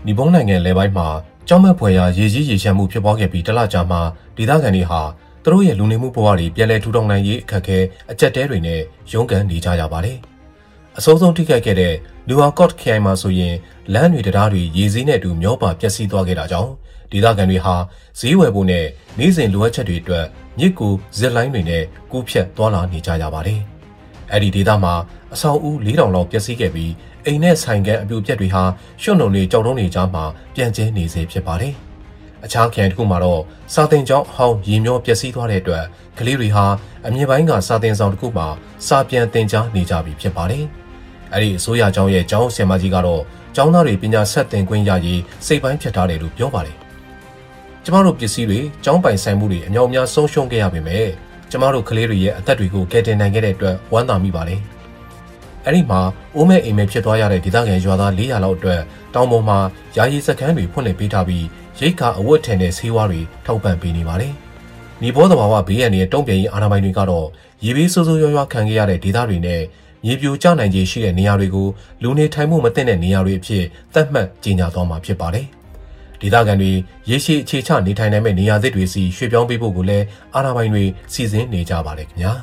နီပေါနိုင်ငံလယ်ပိုင်းမှာကြောက်မက်ဖွယ်ရာရေကြီးရေရှမ်းမှုဖြစ်ပွားခဲ့ပြီးတလကြာမှာဒေသခံတွေဟာသူတို့ရဲ့လူနေမှုဘဝတွေပြန်လည်ထူထောင်နိုင်ရေးအခက်အခဲအကျပ်တဲတွေနဲ့ရုန်းကန်နေကြရပါတယ်။အစိုးဆုံးထိခိုက်ခဲ့တဲ့လူဟာကော့ခရိုင်မှာဆိုရင်လမ်းတွေတရားတွေရေစည်းနဲ့အတူမျောပါပျက်စီးသွားခဲ့တာကြောင့်ဒေသခံတွေဟာဈေးဝယ်ဖို့နဲ့နေ့စဉ်လိုအပ်ချက်တွေအတွက်မြစ်ကူဇက်လိုင်းတွေနဲ့ကူးဖြတ်သွားလာနေကြရပါတယ်။အဲ့ဒီဒေသမှာအဆောက်အဦ4000လောက်ပျက်စီးခဲ့ပြီးအိမ်နဲ့ဆိုင်ကန်အပြိုပြက်တွေဟာရွှွန့်နှုံတွေကြောက်တုံးတွေကြားမှာပြန့်ကျဲနေစေဖြစ်ပါတယ်။အခြားခရိုင်တစ်ခုမှာတော့စာသင်ကျောင်းဟောင်းရေမျောပျက်စီးသွားတဲ့အတွက်ကလေးတွေဟာအမြင့်ပိုင်းကစာသင်ဆောင်တစ်ခုမှာစာပြန်သင်ကြားနေကြပြီဖြစ်ပါတယ်။အဲ့ဒီအစိုးရကျောင်းရဲ့ကျောင်းဆရာမကြီးကတော့ကျောင်းသားတွေပညာဆက်သင်ခွင့်ရရေးစိတ်ပိုင်းဖြတ်ထားတယ်လို့ပြောပါတယ်။ကျမတို့ပစ္စည်းတွေကျောင်းပိုင်ဆိုင်မှုတွေအများအများဆုံးရှုံးခဲ့ရပေမဲ့ကျမတို့ကလေးတွေရဲ့အသက်တွေကိုကယ်တင်နိုင်ခဲ့တဲ့အတွက်ဝမ်းသာမိပါတယ်။အဲ့ဒီမှာအိုးမဲအိမ်မဲဖြစ်သွားရတဲ့ဒေသခံရွာသား400လောက်အတွက်တောင်ပေါ်မှာယာယီစခန်းတွေဖွင့်လှစ်ပေးထားပြီးရိတ်ခါအဝတ်ထည်နဲ့ဆေးဝါးတွေထောက်ပံ့ပေးနေပါတယ်။နီပေါသဘာဝဘေးရန်ရဲ့တုံ့ပြန်ရေးအာဏာပိုင်တွေကတော့ရေဘေးဆိုးဆိုးရွားရွားခံခဲ့ရတဲ့ဒေသတွေနဲ့မြေပြိုကျနိုင်ခြေရှိတဲ့နေရာတွေကိုလူနေထိုင်မှုမသင့်တဲ့နေရာတွေအဖြစ်သတ်မှတ်ကြေညာသွားမှာဖြစ်ပါတယ်။ဒေသခံတွေရေရှည်အခြေချနေထိုင်နိုင်မဲ့နေရာသစ်တွေစီရွှေ့ပြောင်းပေးဖို့ကိုလည်းအာဏာပိုင်တွေစီစဉ်နေကြပါတယ်ခင်ဗျာ။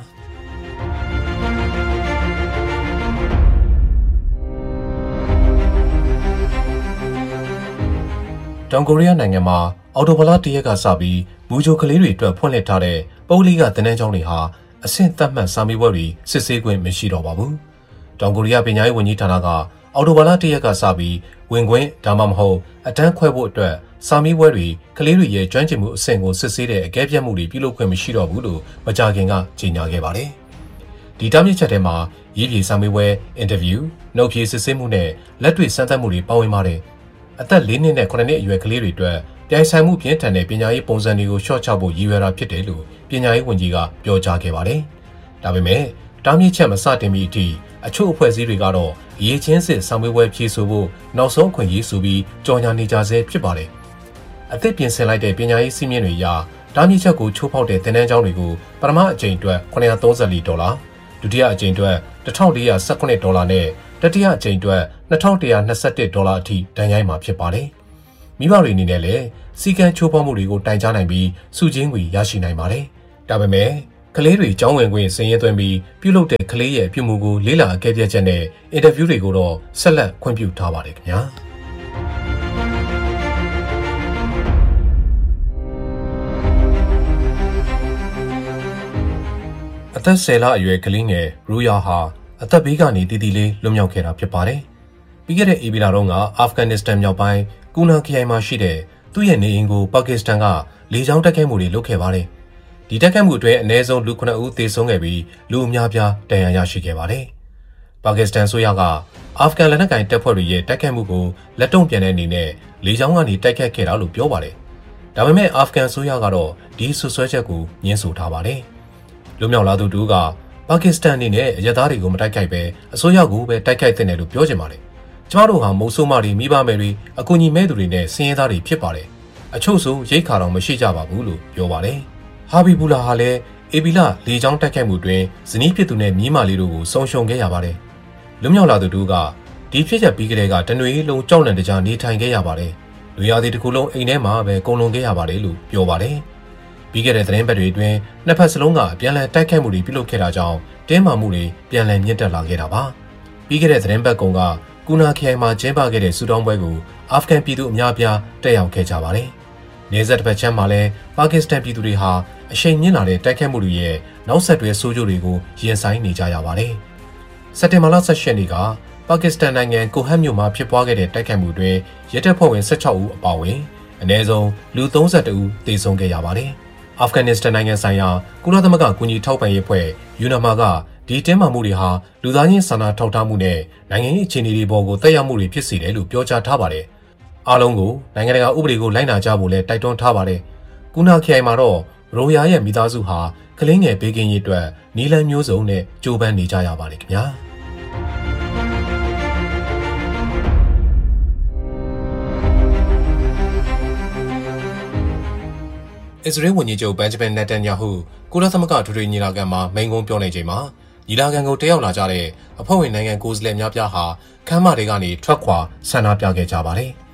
တောင်ကိုရီးယားနိုင်ငံမှာအော်တိုဘလာတရက်ကစပြီးမူဂျိုကလေးတွေအတွက်ဖွင့်လှစ်ထားတဲ့ပုဂ္ဂလိကသင်တန်းကျောင်းတွေဟာအဆင့်သတ်မှတ်စာမေးပွဲတွေစစ်ဆေးခွင့်မရှိတော့ပါဘူး။တောင်ကိုရီးယားပညာရေးဝန်ကြီးဌာနကအော်တိုဘလာတရက်ကစပြီးဝင်ခွင့်ဒါမှမဟုတ်အတန်းခွဲဖို့အတွက်စာမေးပွဲတွေကလေးတွေရဲ့ကျွမ်းကျင်မှုအဆင့်ကိုစစ်ဆေးတဲ့အကဲဖြတ်မှုတွေပြုလုပ်ခွင့်မရှိတော့ဘူးလို့မကြာခင်ကကြေညာခဲ့ပါတယ်။ဒီတားမြစ်ချက်ထဲမှာရေးပြေစာမေးပွဲအင်တာဗျူးနှုတ်ဖြေစစ်ဆေးမှုနဲ့လက်တွေ့စမ်းသပ်မှုတွေပါဝင်ပါတယ်။အသက်4နှစ်နဲ့9နှစ်အရွယ်ကလေးတွေအတွက်ပြိုင်ဆိုင်မှုပြင်းထန်တဲ့ပညာရေးပုံစံတွေကိုရှော့ချဖို့ရည်ရွယ်တာဖြစ်တယ်လို့ပညာရေးဝန်ကြီးကပြောကြားခဲ့ပါတယ်။ဒါပေမဲ့တားမြစ်ချက်မစတင်မီအထိအချို့အဖွဲ့အစည်းတွေကတော့ရေချင်းစစ်စာမေးပွဲဖြေဆိုဖို့နောက်ဆုံးခွင့်ရေးဆိုပြီးကြော်ညာနေကြဆဲဖြစ်ပါတယ်။အသစ်ပြင်ဆင်လိုက်တဲ့ပညာရေးစည်းမျဉ်းတွေအရတားမြစ်ချက်ကိုချိုးဖောက်တဲ့သင်တန်းကျောင်းတွေကိုပထမအကြိမ်အတွက်$934ဒုတိယအကြိမ်အတွက်$1419နဲ့တတိယအကြိမ်အတွက်$2121အထိတန်ရိုက်မှာဖြစ်ပါတယ်။မိဘတွေအနေနဲ့လည်းစီကံချိုးဖောက်မှုတွေကိုတိုင်ကြားနိုင်ပြီးစုချင်းငွေရရှိနိုင်ပါတယ်။ဒါပေမဲ့ကလေးတွေကျောင်းဝင်ခွင့်စင်ရဲသွင်းပြီးပြုလုပ်တဲ့ကလေးရဲ့ပြုမှုကိုလေးလာအကဲဖြတ်ချက်နဲ့အင်တာဗျူးတွေကိုတော့ဆက်လက်ခွင့်ပြုထားပါတယ်ခင်ဗျာ။အသက်10လအရွယ်ကလေးငယ်ရူယာဟာအသက်ဘေးကနေတည်တည်လေးလွတ်မြောက်ခဲ့တာဖြစ်ပါတယ်။ပြီးခဲ့တဲ့ဧပြီလတုန်းကအာဖဂန်နစ္စတန်မြောက်ပိုင်းကူနာခရိုင်မှာရှိတဲ့သူ့ရဲ့နေအိမ်ကိုပါကစ္စတန်ကလေကြောင်းတိုက်ခိုက်မှုတွေလုပ်ခဲ့ပါတယ်။ဒီတိုက်ခိုက်မှုအတွင်းအနည်းဆုံးလူ9ဦးသေဆုံးခဲ့ပြီးလူအများပြားဒဏ်ရာရရှိခဲ့ပါတယ်။ပါကစ္စတန်ဆိုရကအာဖဂန်လက်နက်ကိုင်တပ်ဖွဲ့တွေရဲ့တိုက်ခိုက်မှုကိုလက်တုံ့ပြန်တဲ့အနေနဲ့လေကြောင်းကနေတိုက်ခိုက်ခဲ့တာလို့ပြောပါတယ်။ဒါပေမဲ့အာဖဂန်ဆိုရကတော့ဒီဆွဆွဲချက်ကိုညှင်းဆိုထားပါတယ်။လူမြောက်လာသူတို့ကပါကစ္စတန်အနေနဲ့အရသားတွေကိုမတိုက်ခိုက်ပဲအစိုးရကိုပဲတိုက်ခိုက်တဲ့တယ်လို့ပြောချင်ပါတယ်။ကျမတို့ဟာမုံဆိုးမတွေမိဘမယ်တွေအကူအညီမဲ့သူတွေနဲ့စင်ရဲသားတွေဖြစ်ပါတယ်။အချို့ဆိုရိတ်ခါတော်မရှိကြပါဘူးလို့ပြောပါတယ်။ဟာဘီဘူလာဟာလည်းအေဘီလာလေကြောင်းတိုက်ခိုက်မှုတွင်ဇနီးဖြစ်သူနဲ့မြေးမလေးတို့ကိုဆုံရှုံခဲ့ရပါတယ်။လူမြောက်လာသူတို့ကဒီဖြစ်ချက်ပြီးကလေးကတနွေလုံးကြောက်လန့်တကြားနေထိုင်ခဲ့ရပါတယ်။လူရသည်တစ်ခုလုံးအိမ်ထဲမှာပဲကုန်လွန်ခဲ့ရပါတယ်လို့ပြောပါတယ်။ပြီးခဲ့တဲ့သတင်းပတ်တွေအတွင်းနှစ်ဖက်စလုံးကပြန်လည်တိုက်ခိုက်မှုတွေပြုလုပ်ခဲ့တာကြောင့်တင်းမာမှုတွေပြန်လည်မြင့်တက်လာခဲ့တာပါ။ပြီးခဲ့တဲ့သတင်းပတ်ကုံကကူနာခရိုင်မှာကျင်းပခဲ့တဲ့စူတောင်းပွဲကိုအာဖဂန်ပြည်သူအများအပြားတက်ရောက်ခဲ့ကြပါတယ်။နေဆက်တစ်ဖက်ချမ်းမှာလည်းပါကစ္စတန်ပြည်သူတွေဟာအရှိန်မြင့်လာတဲ့တိုက်ခိုက်မှုတွေရဲ့နောက်ဆက်တွဲဆိုးကျိုးတွေကိုရင်ဆိုင်နေကြရပါတယ်။စက်တင်ဘာလ18ရက်နေ့ကပါကစ္စတန်နိုင်ငံကိုဟတ်မြို့မှာဖြစ်ပွားခဲ့တဲ့တိုက်ခိုက်မှုတွင်ရဲတပ်ဖွဲ့ဝင်16ဦးအပါအဝင်အနည်းဆုံးလူ32ဦးသေဆုံးခဲ့ရပါတယ်။အာဖဂန်နစ္စတန်နိုင်ငံဆိုင်ရာကုလသမဂ္ဂကူညီထောက်ပံ့ရေးအဖွဲ့ယူနာမာကဒီတင်းမာမှုတွေဟာလူသားချင်းစာနာထောက်ထားမှုနဲ့နိုင်ငံရေးအခြေအနေတွေပေါ်ကိုသက်ရောက်မှုတွေဖြစ်စေတယ်လို့ပြောကြားထားပါတယ်။အားလုံးကိုနိုင်ငံတကာဥပဒေကိုလိုက်နာကြဖို့လည်းတိုက်တွန်းထားပါတယ်။ကူနာခရိုင်မှာတော့ရိုယာရဲ့မိသားစုဟာကလေးငယ်ဘေးကင်းရေးအတွက်နီလန်မျိုးစုံနဲ့ကြိုးပမ်းနေကြရပါတယ်ခင်ဗျာ။အစ္စရေးဝန်ကြီးချုပ်ဘန်ဂျမင်နက်တန်ယာဟုကုလသမဂ္ဂထွေထွေညီလာခံမှာမိန့်ခွန်းပြောနေချိန်မှာညီလာခံကိုတက်ရောက်လာကြတဲ့အဖွဲ့ဝင်နိုင်ငံကိုယ်စားလှယ်များပြားဟာခမ်းမတွေကနေထွက်ခွာဆန္ဒပြခဲ့ကြပါတယ်။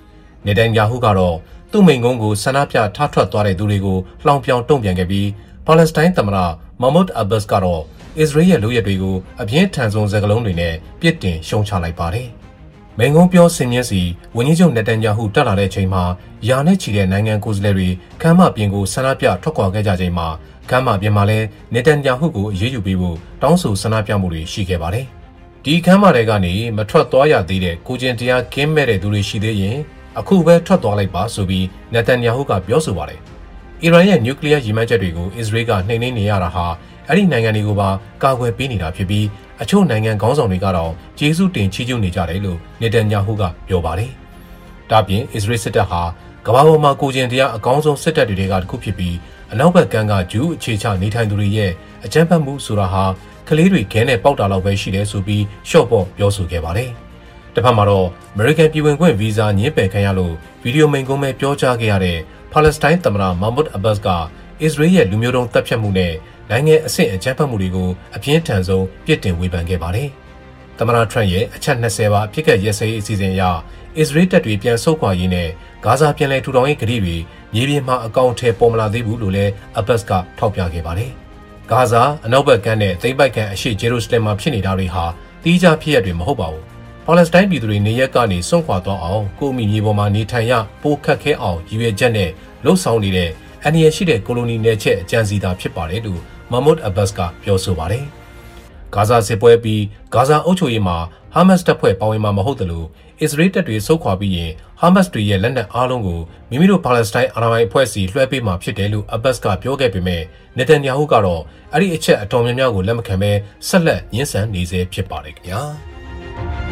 နေတန်ယာဟုကတော့သူ့မိန့်ခွန်းကိုဆန္ဒပြထားထွက်သွားတဲ့သူတွေကိုလှောင်ပြောင်တုံ့ပြန်ခဲ့ပြီးပါလက်စတိုင်းသမ္မတမာမွတ်အဘတ်စ်ကတော့အစ္စရေးရဲ့လုပ်ရက်တွေကိုအပြင်းထန်ဆုံးစကားလုံးတွေနဲ့ပြစ်တင်ရှုံချလိုက်ပါတယ်။မိန့်ခွန်းပြောဆင်မြင့်စီဝန်ကြီးချုပ်နေတန်ယာဟုတက်လာတဲ့အချိန်မှာယာနဲ့ချီတဲ့နိုင်ငံကိုယ်စားလှယ်တွေခမ်းမပြင်ကိုဆန္ဒပြထွက်ခွာခဲ့ကြချိန်မှာခမ်းမပြင်မှာလည်းနေတန်ယာဟုကိုအရေးယူပေးဖို့တောင်းဆိုဆန္ဒပြမှုတွေရှိခဲ့ပါတယ်။ဒီခမ်းမတွေကနေမထွက်သွားရသေးတဲ့ကိုကျင်တရားကင်းမဲ့တဲ့သူတွေရှိသေးရင်အခုပဲထွက်သွားလိုက်ပါဆိုပြီးနေတန်ယာဟုကပြောဆိုပါတယ်။အီရန်ရဲ့နျူကလ িয়ার ရည်မှန်းချက်တွေကိုအစ္စရေးကနှိမ်နင်းနေရတာဟာအဲ့ဒီနိုင်ငံတွေကိုပါကာကွယ်ပေးနေတာဖြစ်ပြီးအချို့နိုင်ငံခေါင်းဆောင်တွေကတော့ကျေးဇူးတင်ချီးကျူးနေကြတယ်လို့နေတန်ယာဟုကပြောပါတယ်။ဒါပြင်အစ္စရေးစစ်တပ်ဟာကမ္ဘာပေါ်မှာကိုကျင်တရားအကောင်းဆုံးစစ်တပ်တွေကတစ်ခုဖြစ်ပြီးအနောက်ဘက်ကမ်းကဂျူးအခြေချနေထိုင်သူတွေရဲ့အကြမ်းဖက်မှုဆိုတာဟာကလေးတွေခဲနဲ့ပေါက်တာလောက်ပဲရှိတယ်ဆိုပြီးရှော့ပေါ့ပြောဆိုခဲ့ပါတယ်။တစ်ဖက်မှာတော့အမေရိကန်ပြည်ဝင်ခွင့်ဗီဇာညှင်းပယ်ခံရလို့ဗီဒီယိုမိန့်ခွန်းပဲပြောကြားခဲ့ရတဲ့ပါလက်စတိုင်းသမ္မတမာမွတ်အဘတ်စ်ကအစ္စရေးရဲ့လူမျိုးတုံးတပ်ဖြတ်မှုနဲ့နိုင်ငံအဆင့်အကြမ်းဖက်မှုတွေကိုအပြင်းထန်ဆုံးပြစ်တင်ဝေဖန်ခဲ့ပါတယ်။သမ္မတထရန့်ရဲ့အချက်20ပါအပြစ်ကတ်ရက်စဲရေးအစီအစဉ်အရအစ္စရေးတပ်တွေပြန်ဆုတ်ခွာရေးနဲ့ဂါဇာပြန်လည်ထူထောင်ရေးကတိတွေမြေပြင်မှာအကောင့်ထဲပေါ်မလာသေးဘူးလို့လည်းအဘတ်စ်ကထောက်ပြခဲ့ပါတယ်။ဂါဇာအနောက်ဘက်ကမ်းနဲ့သိမ်းပိုက်ကန်အရှေ့ဂျေရုဆလင်မှာဖြစ်နေတာတွေဟာတီးခြားဖြစ်ရပ်တွေမဟုတ်ပါဘူး။ပါလက်စတိုင်းပြည်သူတွေနေရက်ကနေစွန့်ခွာသွားအောင်ကိုအမိမြေပေါ်မှာနေထိုင်ရပိုခက်ခဲအောင်ရည်ရွယ်ချက်နဲ့လှုပ်ဆောင်နေတဲ့အန္တရာယ်ရှိတဲ့ကိုလိုနီနယ်ချက်အကြံစီတာဖြစ်ပါတယ်လို့မာမွတ်အဘတ်စ်ကပြောဆိုပါတယ်။ဂါဇာစစ်ပွဲပြီးဂါဇာအုပ်ချုပ်ရေးမှာဟာမတ်စ်တပ်ဖွဲ့ပါဝင်မှာမဟုတ်တယ်လို့အစ္စရေးတပ်တွေဆုတ်ခွာပြီးရင်ဟာမတ်စ်တွေရဲ့လက်နက်အားလုံးကိုမိမိတို့ပါလက်စတိုင်းအာဏာပိုင်အဖွဲ့အစည်းလွှဲပေးမှာဖြစ်တယ်လို့အဘတ်စ်ကပြောခဲ့ပေမဲ့နေတန်ယာဟုကတော့အဲ့ဒီအချက်အတော်များများကိုလက်မခံဘဲဆက်လက်ညှင်းဆန်နေစေဖြစ်ပါတယ်ခင်ဗျာ။